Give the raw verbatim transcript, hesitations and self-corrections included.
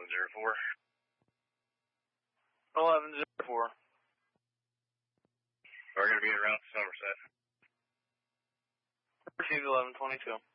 eleven zero four. eleven zero four. We're going to be around Somerset. Received eleven twenty-two.